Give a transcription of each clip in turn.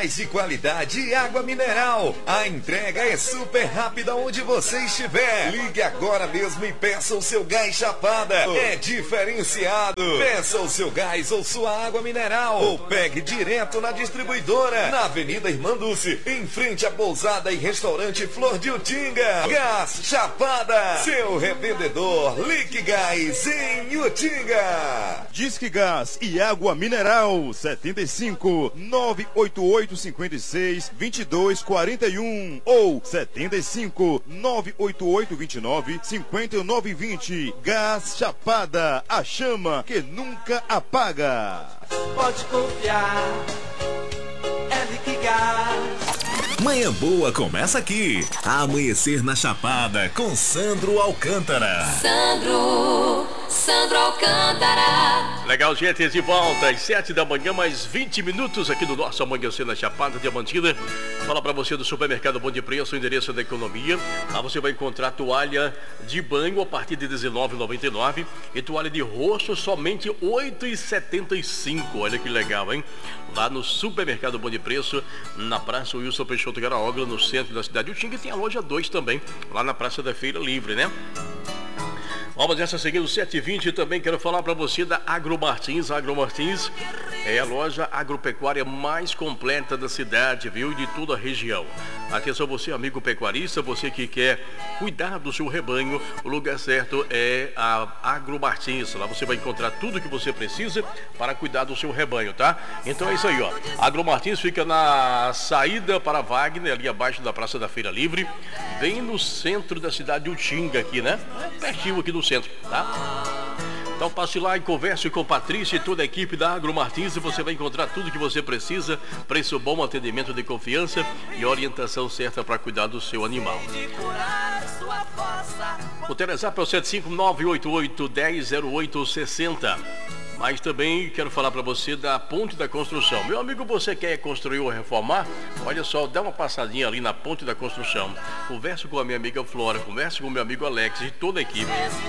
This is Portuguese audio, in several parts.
gás de qualidade e água mineral. A entrega é super rápida onde você estiver. Ligue agora mesmo e peça o seu gás Chapada. É diferenciado. Peça o seu gás ou sua água mineral. Ou pegue direto na distribuidora. Na Avenida Irmã Dulce, em frente à pousada e restaurante Flor de Utinga. Gás Chapada. Seu revendedor Liquigás em Utinga. Disque Gás e água mineral 75 988 56 22 41 ou 75 988 29 59 20. Gás Chapada, a chama que nunca apaga. Pode confiar, é Liquigás. Manhã Boa começa aqui. Amanhecer na Chapada com Sandro Alcântara. Sandro Alcântara. Legal, gente, de volta às 7 da manhã, mais 20 minutos aqui no nosso Amanhecer na Chapada Diamantina. Fala pra você do Supermercado Bom de Preço, o endereço da economia. Lá você vai encontrar toalha de banho a partir de R$19,99 e toalha de rosto somente R$8,75. Olha que legal, hein? Lá no Supermercado Bom de Preço, na Praça Wilson Peixoto Garaogla, no centro da cidade de Utinga, e tem a loja 2 também, lá na Praça da Feira Livre, né? Vamos nessa seguindo 7h20, também quero falar para você da Agromartins. Agromartins é a loja agropecuária mais completa da cidade, viu? E de toda a região. Atenção você, amigo pecuarista, você que quer cuidar do seu rebanho, o lugar certo é a Agromartins. Lá você vai encontrar tudo que você precisa para cuidar do seu rebanho, tá? Então é isso aí, ó. Agromartins fica na saída para Wagner, ali abaixo da Praça da Feira Livre, bem no centro da cidade de Utinga aqui, né? Pertinho aqui do centro, tá? Então passe lá e converse com Patrícia e toda a equipe da Agromartins e você vai encontrar tudo que você precisa, preço bom, atendimento de confiança e orientação certa para cuidar do seu animal. O Telezap é o 75988100860. Mas também quero falar para você da Ponte da Construção. Meu amigo, você quer construir ou reformar? Olha só, dá uma passadinha ali na Ponte da Construção. Converse com a minha amiga Flora, converse com o meu amigo Alex e toda a equipe.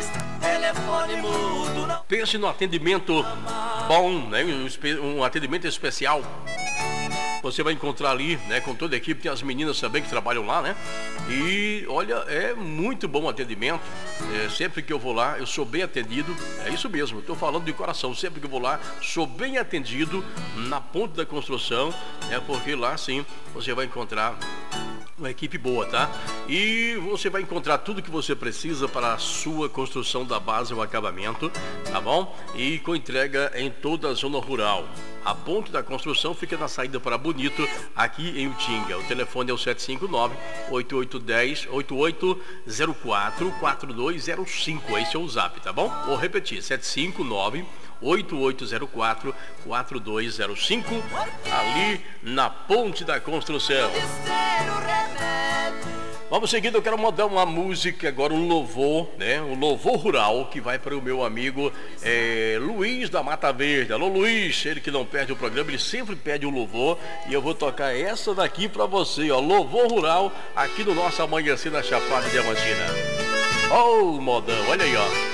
Pense no atendimento bom, né? Um atendimento especial. Você vai encontrar ali, né, com toda a equipe, tem as meninas também que trabalham lá, né? E olha, é muito bom o atendimento. Sempre que eu vou lá, eu sou bem atendido. É isso mesmo, estou falando de coração. Sempre que eu vou lá, sou bem atendido na Ponte da Construção. Porque lá sim você vai encontrar uma equipe boa, tá? E você vai encontrar tudo que você precisa para a sua construção da base e o acabamento, tá bom? E com entrega em toda a zona rural. A Ponte da Construção fica na saída para Bonito, aqui em Utinga. O telefone é o 759-8810-4404-4205. Esse é o zap, tá bom? Vou repetir, 759-8804-4205, ali na Ponte da Construção. Vamos seguindo, eu quero mandar uma música agora, um louvor, né? Um louvor rural que vai para o meu amigo Luiz da Mata Verde. Alô Luiz, ele que não perde o programa, ele sempre pede um louvor e eu vou tocar essa daqui para você, ó, louvor rural aqui no nosso Amanhecer na Chapada Diamantina. Oh, modão, olha aí, ó.